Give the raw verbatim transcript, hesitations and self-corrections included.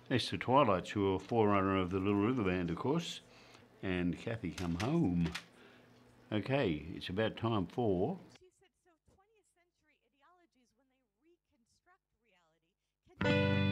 That's the Twilights, who are forerunner of the Little River Band, of course. And Kathy Come Home. Okay, it's about time for. And she said, so twentieth century ideologies, when they reconstruct reality, can